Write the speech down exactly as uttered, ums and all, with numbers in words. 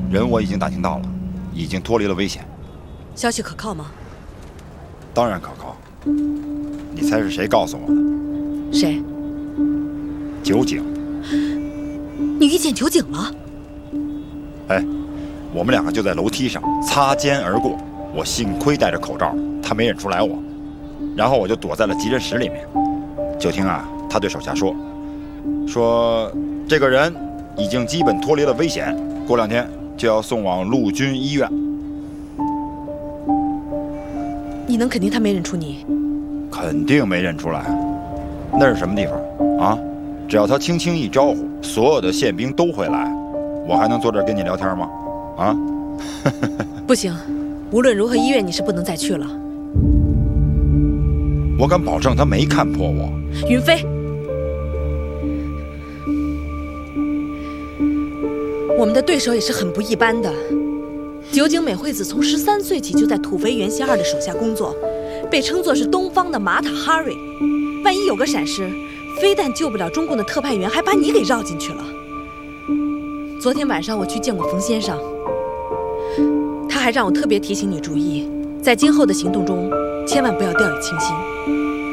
人我已经打听到了，已经脱离了危险。 消息可靠吗？ 当然可靠。你猜是谁告诉我的？ 谁？ 酒井。 你遇见酒井了？ 哎，我们两个就在楼梯上擦肩而过，我幸亏戴着口罩，他没认出来我，然后我就躲在了急诊室里面。就听啊，他对手下说，说这个人已经基本脱离了危险，过两天就要送往陆军医院。 你能肯定他没认出你？ 肯定没认出来。那是什么地方啊？只要他轻轻一招呼，所有的宪兵都会来，我还能坐这儿跟你聊天吗？啊？ 不行，无论如何医院你是不能再去了。 我敢保证他没看破我。 云飞，我们的对手也是很不一般的。酒井美惠子从十三岁起就在土肥原贤二的手下工作，被称作是东方的玛塔哈瑞。万一有个闪失，非但救不了中共的特派员，还把你给绕进去了。昨天晚上我去见过冯先生，他还让我特别提醒你注意，在今后的行动中千万不要掉以轻心。